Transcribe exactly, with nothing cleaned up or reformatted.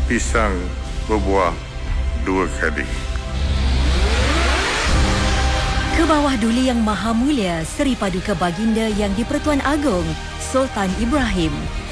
pisang berbuah dua kali. Ke bawah duli yang maha mulia, Seri Paduka Baginda Yang di-Pertuan Agong, Sultan Ibrahim.